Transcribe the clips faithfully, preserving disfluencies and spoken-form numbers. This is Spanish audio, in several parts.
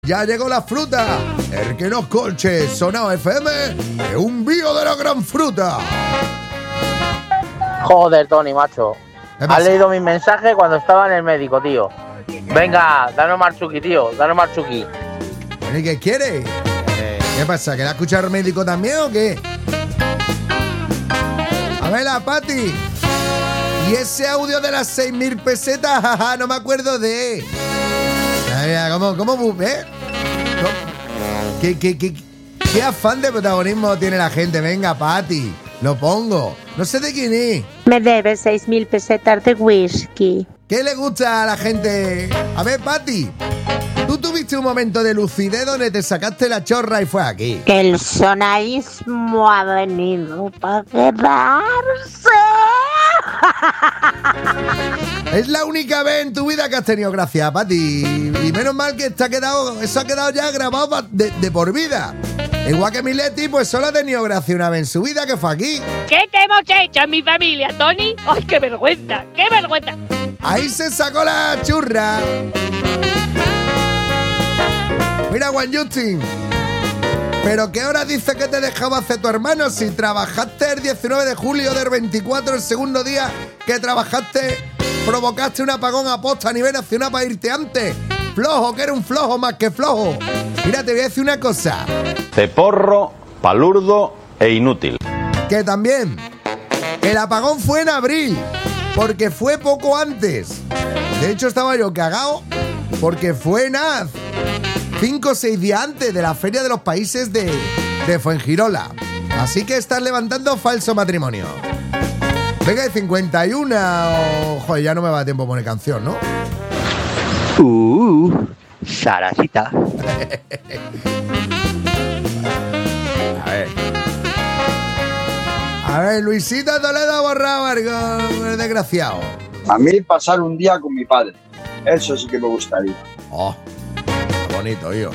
Ya llegó la fruta, el que nos colche, Sonado F M, es un bio de la gran fruta. Joder, Tony, macho. Has leído mi mensaje cuando estaba en el médico, tío. Venga, danos marchuki, tío, danos marchuki. ¿Y qué quiere? Eh, ¿Qué pasa? ¿Que la escucha el médico también o qué? A ver, la Pati. ¿Y ese audio de las seis mil pesetas? Jaja, no me acuerdo de... ¿Cómo, cómo, eh? ¿Qué, qué, qué, ¿Qué afán de protagonismo tiene la gente? Venga, Pati, lo pongo. No sé de quién es. Me debes seis mil pesetas de whisky. ¿Qué le gusta a la gente? A ver, Pati, tú tuviste un momento de lucidez donde te sacaste la chorra y fue aquí. Que el sonaísmo ha venido para quedarse. Es la única vez en tu vida que has tenido gracia, Pati. Y menos mal que está quedado, eso ha quedado ya grabado de, de por vida. Igual que Mileti, pues solo ha tenido gracia una vez en su vida, que fue aquí. ¿Qué te hemos hecho en mi familia, Tony? ¡Ay, qué vergüenza! ¡Qué vergüenza! Ahí se sacó la churra. Mira, Juan Justin. ¿Pero qué hora dice que te dejaba hacer tu hermano si trabajaste el diecinueve de julio del veinticuatro, el segundo día que trabajaste, provocaste un apagón a posta a nivel nacional para irte antes? Flojo, que era un flojo más que flojo. Mira, te voy a decir una cosa. Ceporro, palurdo e inútil. Que también, el apagón fue en abril, porque fue poco antes. De hecho, estaba yo cagao, porque fue nada, cinco o seis días antes de la Feria de los Países de, de Fuengirola. Así que estás levantando falso matrimonio. Venga, de cincuenta y uno, oh, joder, ya no me va a tiempo poner canción, ¿no? Uh, Sarasita. A ver. A ver, Luisito Toledo borrado algo, el desgraciado. A mí pasar un día con mi padre. Eso sí que me gustaría. Oh, qué bonito, hijo.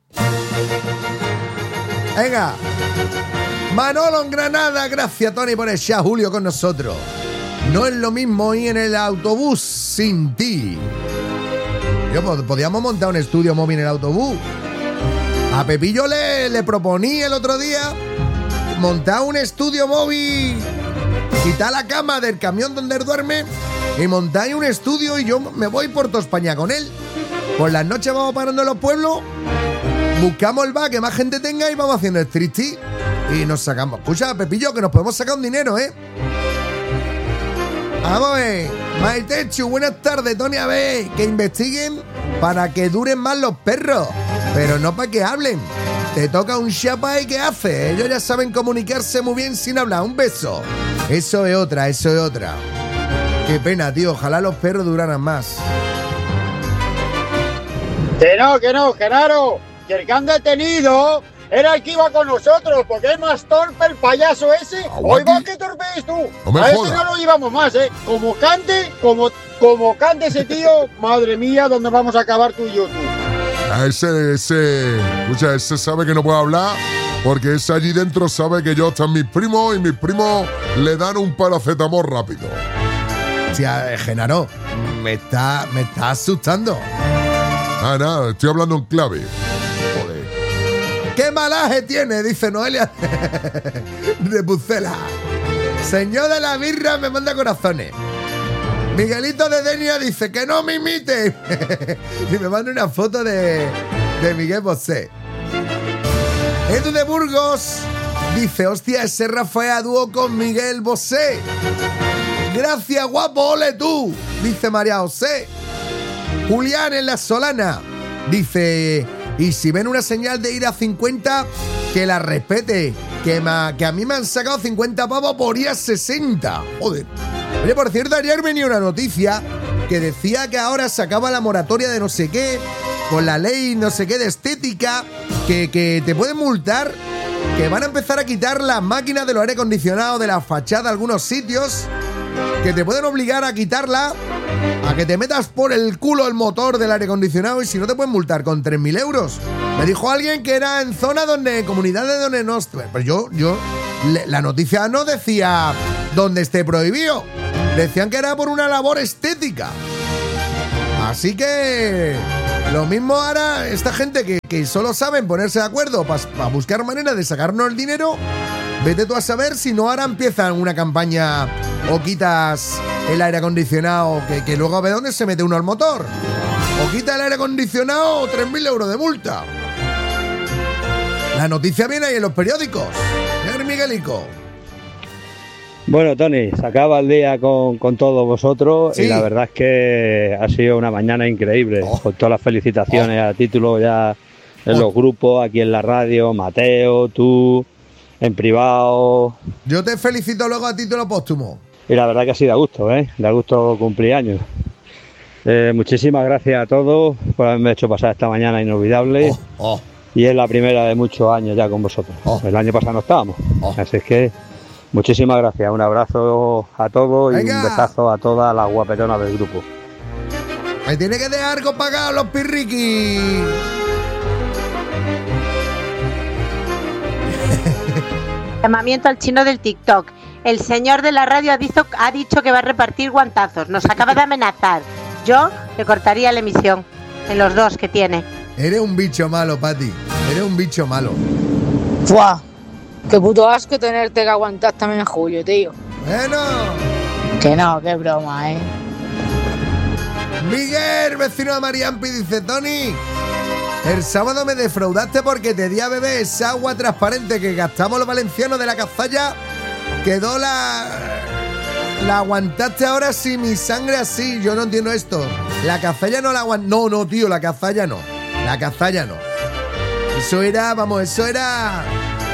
Venga. Manolo en Granada, gracias, Tony, por ese a Julio con nosotros. No es lo mismo ir en el autobús sin ti. Yo, podíamos montar un estudio móvil en el autobús. A Pepillo le, le proponí el otro día montar un estudio móvil, quitar la cama del camión donde él duerme y montar un estudio y yo me voy por toda España con él. Por las noches vamos parando en los pueblos, buscamos el bar que más gente tenga y vamos haciendo striptease y nos sacamos. Escucha, Pepillo, que nos podemos sacar un dinero, ¿eh? Vamos a ver. Maitechu, buenas tardes, Tony. A ver, que investiguen para que duren más los perros, pero no para que hablen. Te toca un chapa y ¿qué hace? Ellos ya saben comunicarse muy bien sin hablar. Un beso. Eso es otra, eso es otra. Qué pena, tío. Ojalá los perros duraran más. Que no, que no, Genaro. Que el que han detenido era el que iba con nosotros, porque es más torpe el payaso ese. Hoy va, qué torpe es tú. No me a jodas. ese no lo llevamos más, ¿eh? Como cante, como, como cante ese tío, madre mía, ¿dónde vamos a acabar tú y yo, tú? A ese, ese, escucha, ese sabe que no puede hablar porque ese allí dentro sabe que yo están mis primos y mis primos le dan un paracetamol rápido. Sí, Genaro, me está, me está asustando. Ah, nada, estoy hablando en clave. ¡Qué malaje tiene! Dice Noelia de Pucela. Señor de la birra me manda corazones. Miguelito de Denia dice que no me imite. Y me manda una foto de, de Miguel Bosé. Edu de Burgos dice, hostia, ese Rafael a dúo con Miguel Bosé. Gracias, guapo, ole tú, dice María José. Julián en La Solana dice, y si ven una señal de ir a cincuenta, que la respete, que, ma, que a mí me han sacado cincuenta pavos por ir a sesenta. Joder. Oye, por cierto, ayer venía una noticia que decía que ahora se acaba la moratoria de no sé qué, con la ley no sé qué de estética, que, que te pueden multar, que van a empezar a quitar las máquinas de los aire acondicionados de la fachada de algunos sitios, que te pueden obligar a quitarla, a que te metas por el culo el motor del aire acondicionado y si no te pueden multar con tres mil euros. Me dijo alguien que era en zona donde, comunidades donde no... Pero yo, yo, la noticia no decía donde esté prohibido. Decían que era por una labor estética. Así que Lo mismo ahora esta gente que, que solo saben ponerse de acuerdo para pa buscar maneras de sacarnos el dinero. Vete tú a saber si no ahora empiezan una campaña o quitas el aire acondicionado, que, que luego a ver dónde se mete uno al motor. O quita el aire acondicionado, tres mil euros de multa. La noticia viene ahí en los periódicos. Señor Miguelico. Bueno, Tony, se acaba el día con, con todos vosotros, sí. Y la verdad es que ha sido una mañana increíble, oh. Con todas las felicitaciones oh. a título ya en oh. los grupos, aquí en la radio, Mateo, tú, en privado. Yo te felicito luego a título póstumo. Y la verdad que ha sido a gusto, ¿eh? Da gusto cumplir años. Eh, muchísimas gracias a todos por haberme hecho pasar esta mañana inolvidable. Oh. Oh. Y es la primera de muchos años ya con vosotros. Oh. El año pasado no estábamos, oh. Así es que... muchísimas gracias, un abrazo a todos. Venga. Y un besazo a todas las guapetonas del grupo. Me tiene que dejar algo pagado los pirriquis. Llamamiento al chino del TikTok. El señor de la radio ha dicho, ha dicho que va a repartir guantazos. Nos acaba de amenazar. Yo le cortaría la emisión en los dos que tiene. Eres un bicho malo, Pati. Eres un bicho malo. ¡Fua! Qué puto asco tenerte que aguantar también en julio, tío. Bueno. Que no, qué broma, ¿eh? Miguel, vecino de Mariampi, dice: Tony, el sábado me defraudaste porque te di a beber esa agua transparente que gastamos los valencianos de la Cazalla. Quedó la... La aguantaste ahora sí, mi sangre así. Yo no entiendo esto. La Cazalla no la aguantó. No, no, tío, la Cazalla no. La Cazalla no. Eso era, vamos, eso era...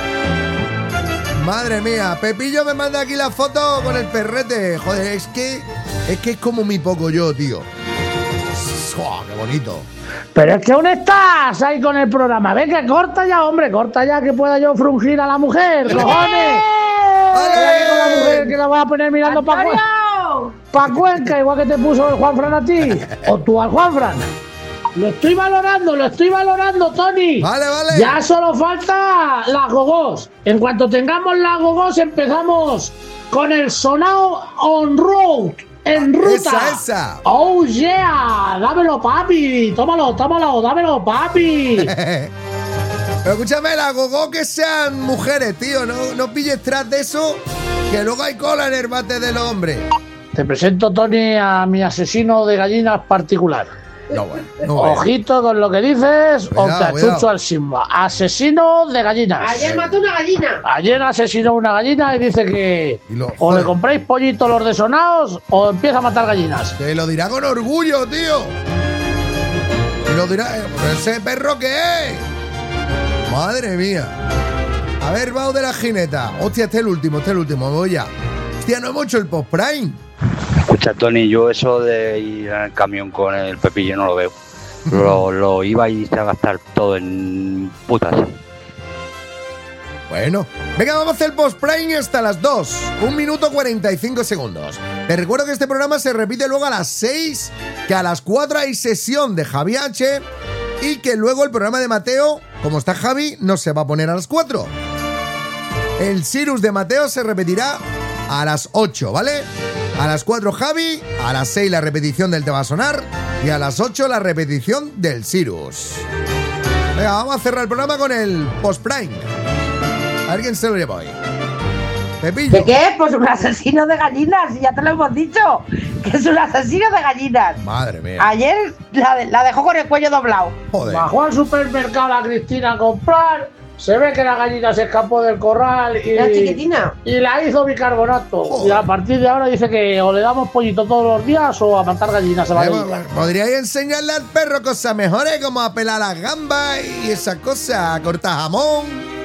Madre mía, Pepillo me manda aquí la foto con el perrete. Joder, es que es que es como mi poco yo, tío. ¡Oh, qué bonito! Pero es que aún estás ahí con el programa. Venga, corta ya, hombre, corta ya, que pueda yo frungir a la mujer, cojones. ¡Ale! Con la mujer que la vas a poner mirando para pa Cuenca, igual que te puso el Juanfran a ti. O tú al Juanfran. Lo estoy valorando, lo estoy valorando, Tony. Vale, vale. Ya solo falta las gogos. En cuanto tengamos las gogos, empezamos con el sonado on road, en ruta. Esa, esa. Oh, yeah. Dámelo, papi. Tómalo, tómalo, dámelo, papi. Pero escúchame, las gogos que sean mujeres, tío. No, no pilles tras de eso, que luego hay cola en el bate del hombre. Te presento, Tony, a mi asesino de gallinas particular. No, bueno, no Ojito con lo que dices, cuidado, o te achucho cuidado. Al Simba. Asesino de gallinas. Ayer mató una gallina. Ayer asesinó una gallina y dice que y lo, o le compráis pollitos los desonados o empieza a matar gallinas. Que lo dirá con orgullo, tío. Y lo dirá, ¿ese perro qué es? Madre mía. A ver, Bao de la jineta. Hostia, este es el último, este es el último, me voy ya. Hostia, no hemos hecho el post-prime. Escucha, Tony, yo eso de ir en el camión con el Pepillo no lo veo. Lo, lo iba a ir a gastar todo en putas. Bueno, venga, vamos a hacer el post-prime hasta las dos. Un minuto cuarenta y cinco segundos. Te recuerdo que este programa se repite luego a las seis, que a las cuatro hay sesión de Javi H y que luego el programa de Mateo, como está Javi, no se va a poner a las cuatro. El Sirius de Mateo se repetirá a las ocho, ¿vale? A las cuatro Javi, a las seis la repetición del Te va a sonar y a las ocho la repetición del Sirius. Venga, vamos a cerrar el programa con el post-prime. A ver quién se lo lleva hoy. Pepillo. ¿De qué? Pues un asesino de gallinas, ya te lo hemos dicho. Que es un asesino de gallinas. Madre mía. Ayer la, la dejó con el cuello doblado. Joder. Bajó al supermercado a Cristina a comprar. Se ve que la gallina se escapó del corral y, la chiquitina. y la hizo bicarbonato. Oh. Y a partir de ahora dice que o le damos pollito todos los días o a matar gallinas. Eh, Podríais enseñarle al perro cosas mejores como a pelar las gambas y esas cosas, a cortar jamón.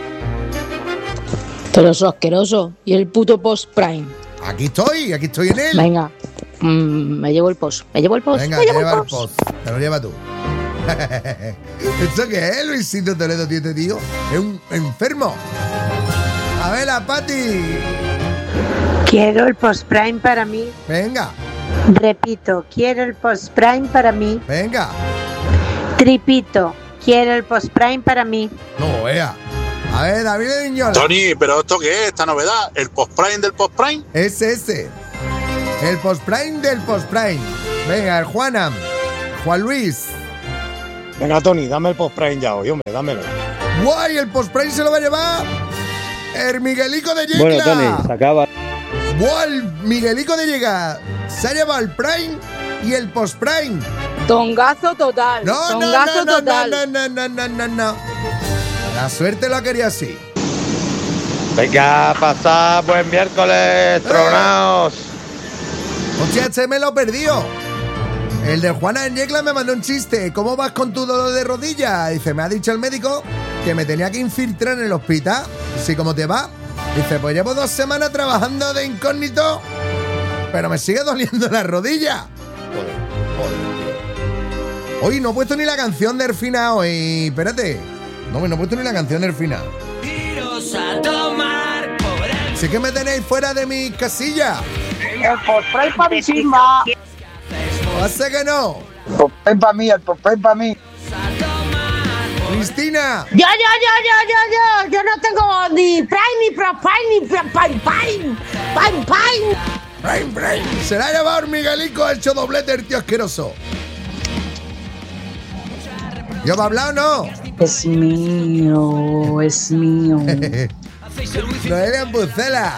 Pero eso es asqueroso. ¿Y el puto post-prime? Aquí estoy, aquí estoy en él. Venga, mm, me llevo el post. Me llevo el post. Venga, me llevo lleva el post. post. Te lo lleva tú. ¿Esto qué es, Luisito Toledo, tío, este tío? Es un enfermo. A ver, la Pati. Quiero el post-prime para mí. Venga. Repito, quiero el post-prime para mí. Venga. Tripito, quiero el post-prime para mí. No, vea. A ver, David de Viñola. Tony, ¿pero esto qué es? ¿Esta novedad? ¿El post-prime del post-prime? Ese, ese. El post-prime del post-prime. Venga, el Juanam. Juan Luis. Venga, Tony, dame el post-prime ya hoy, hombre, dámelo. Guay, el post-prime se lo va a llevar el Miguelico de Yecla. Bueno, Tony, se acaba. Guay, el Miguelico de Yecla se ha llevado el prime y el post-prime. Tongazo total. No, no, Tongazo no, no, total. no, no, no, no, no, no. La suerte la quería así. Venga, pasad buen miércoles, tronaos. Hostia, este me lo he perdido. El de Juana en Yecla me mandó un chiste. ¿Cómo vas con tu dolor de rodilla? Dice, me ha dicho el médico que me tenía que infiltrar en el hospital. Sí, ¿cómo te va? Dice, pues llevo dos semanas trabajando de incógnito, pero me sigue doliendo la rodilla. Joder, joder. Hoy no he puesto ni la canción de Erfina hoy. Espérate. No, no he puesto ni la canción de Erfina. Sí que me tenéis fuera de mi casilla. El post-prime para mi Sigma. ¿Hace que no? El post-prime para mí, el post-prime para mí. Cristina. Yo, yo, yo, yo, yo, yo. Yo no tengo ni prime, ni pro prime, ni pro prime, prime, prime, prime. Prime, prime. Se la ha llevado Miguelico, ha hecho doblete el tío asqueroso. ¿Yo me ha hablado o no? Es mío, es mío. Noelia en Bucela.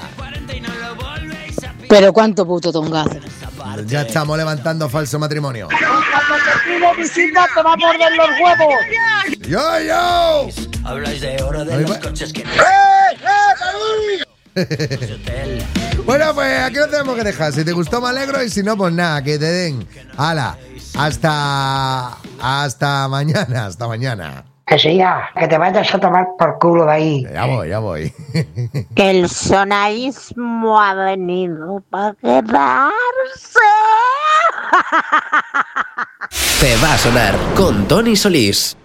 Pero cuánto puto tongazo. Ya estamos levantando falso matrimonio. Cuando te pido visita te va a morder los huevos. ¡Yo, yo! Habláis de oro de los coches que... ¡Eh, eh, Bueno, pues aquí lo tenemos que dejar. Si te gustó me alegro y si no, pues nada, que te den. ¡Hala! Hasta... Hasta mañana, hasta mañana. Que siga, que te vayas a tomar por culo de ahí. Ya voy, ya voy. Que el sonaísmo ha venido para quedarse. Te va a sonar con Tony Solís.